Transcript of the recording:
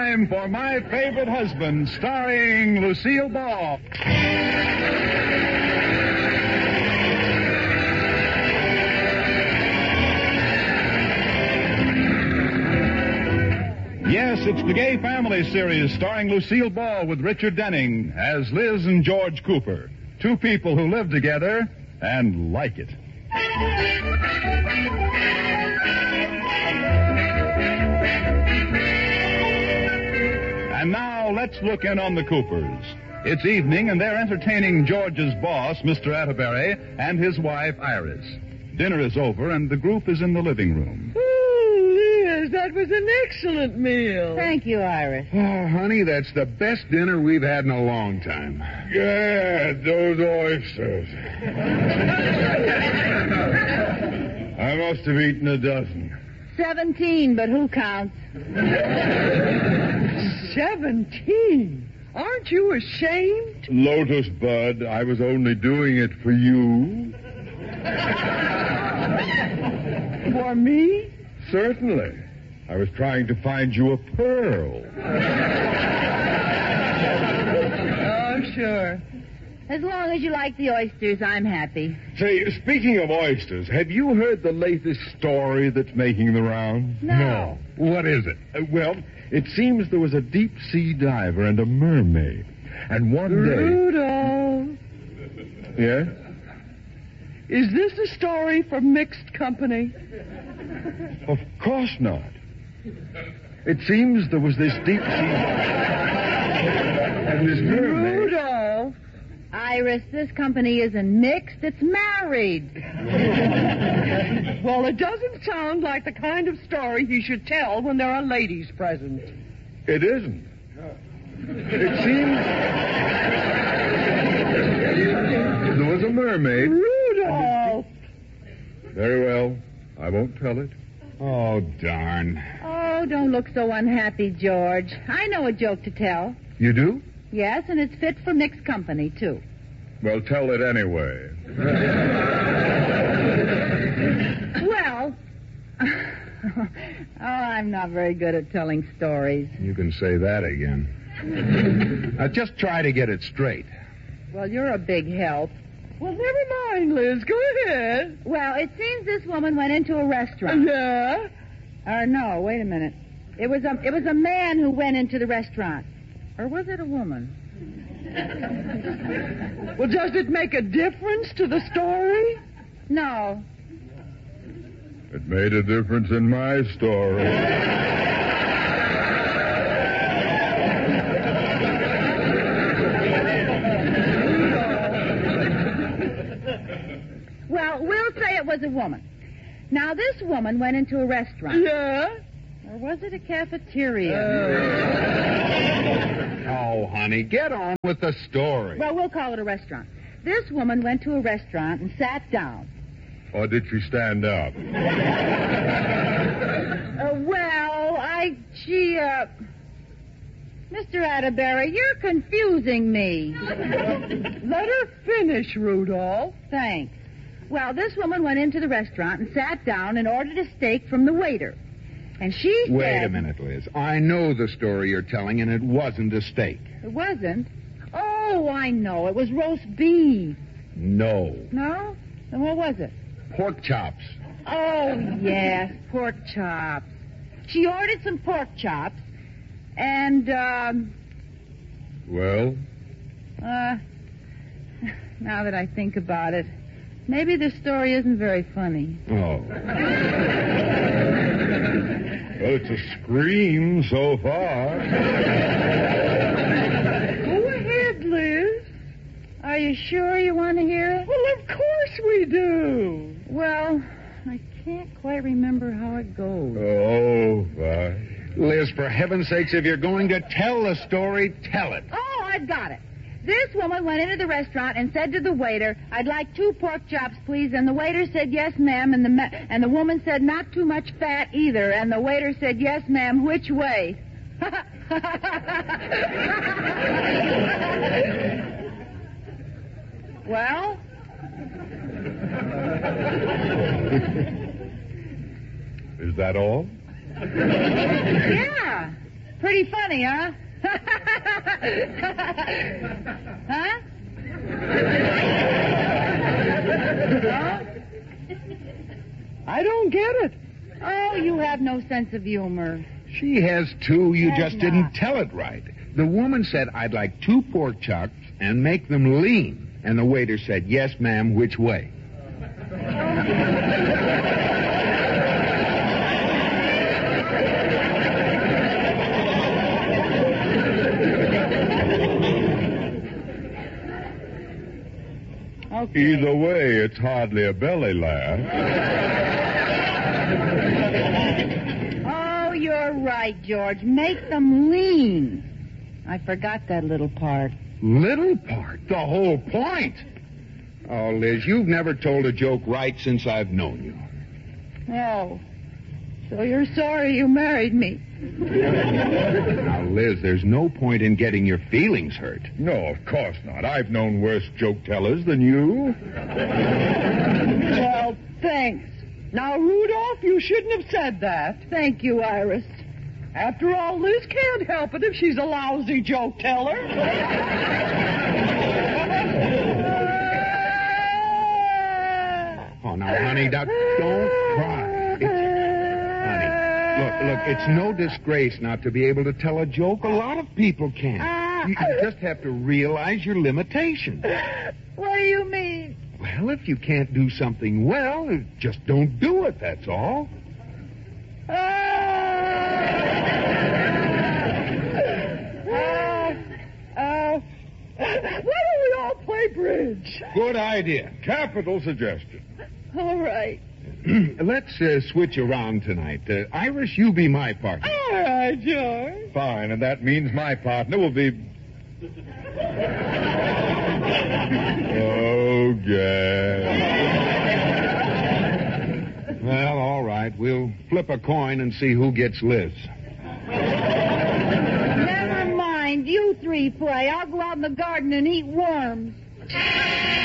time for My Favorite Husband, starring Lucille Ball. Yes, it's the Gay Family series starring Lucille Ball with Richard Denning as Liz and George Cooper. Two people who live together and like it. And now let's look in on the Coopers. It's evening and they're entertaining George's boss, Mr. Atterbury, and his wife, Iris. Dinner is over and the group is in the living room. Liz, that was an excellent meal. Thank you, Iris. Oh, honey, that's the best dinner we've had in a long time. Yeah, those oysters. I must have eaten a dozen. 17, but who counts? 17? Aren't you ashamed? Lotus Bud, I was only doing it for you. For me? Certainly. I was trying to find you a pearl. Oh, sure. As long as you like the oysters, I'm happy. Say, speaking of oysters, have you heard the latest story that's making the rounds? No. What is it? Well, it seems there was a deep-sea diver and a mermaid. And one day... Rudolph, Yes? is this a story for mixed company? Of course not. It seems there was this deep-sea and this mermaid... Rudolph. Iris, this company isn't mixed, it's married. Well, it doesn't sound like the kind of story he should tell when there are ladies present. It isn't. It seems there was a mermaid. Rudolph! Very well. I won't tell it. Oh, darn. Oh, don't look so unhappy, George. I know a joke to tell. You do? Yes, and it's fit for mixed company, too. Well, tell it anyway. Well, I'm not very good at telling stories. You can say that again. Now, just try to get it straight. Well, you're a big help. Well, never mind, Liz. Go ahead. Well, it seems this woman went into a restaurant. Yeah? No, wait a minute. It was a man who went into the restaurant. Or was it a woman? Well, does it make a difference to the story? No. It made a difference in my story. Well, we'll say it was a woman. Now, this woman went into a restaurant. Yeah? Or was it a cafeteria? Oh, honey, get on with the story. Well, we'll call it a restaurant. This woman went to a restaurant and sat down. Or did she stand up? Mr. Atterbury, you're confusing me. Let her finish, Rudolph. Thanks. Well, this woman went into the restaurant and sat down and ordered a steak from the waiter. And she said... Wait a minute, Liz. I know the story you're telling, and it wasn't a steak. It wasn't? Oh, I know. It was roast beef. No. No? Then what was it? Pork chops. Oh, yes, pork chops. She ordered some pork chops, and, Well? now that I think about it, maybe the story isn't very funny. Oh. Well, it's a scream so far. Go ahead, Liz. Are you sure you want to hear it? Well, of course we do. Well, I can't quite remember how it goes. Oh, fine. Liz, for heaven's sakes, if you're going to tell the story, tell it. Oh, I've got it. This woman went into the restaurant and said to the waiter, "I'd like 2 pork chops, please." And the waiter said, "Yes, ma'am." And the woman said, "Not too much fat either." And the waiter said, "Yes, ma'am. Which way?" Well? Is that all? Yeah. Pretty funny, huh? Huh? I don't get it. Oh, you have no sense of humor. She has too. You Has just didn't not. tell it right. The woman said, I'd like 2 pork chops and make them lean. And the waiter said, yes, ma'am, which way? Okay. Either way, it's hardly a belly laugh. Oh, you're right, George. Make them lean. I forgot that little part. Little part, the whole point. Oh, Liz, you've never told a joke right since I've known you. Oh. So you're sorry you married me. Now, Liz, there's no point in getting your feelings hurt. No, of course not. I've known worse joke tellers than you. Well, thanks. Now, Rudolph, you shouldn't have said that. Thank you, Iris. After all, Liz can't help it if she's a lousy joke teller. Oh, now, honey, don't cry. Look, it's no disgrace not to be able to tell a joke. A lot of people can. You just have to realize your limitations. What do you mean? Well, if you can't do something well, just don't do it, that's all. Why don't we all play bridge? Good idea. Capital suggestion. All right. Let's switch around tonight. Iris, you be my partner. All right, George. Fine, and that means my partner will be... Oh, Gad. Well, all right. We'll flip a coin and see who gets Liz. Never mind. You 3 play. I'll go out in the garden and eat worms.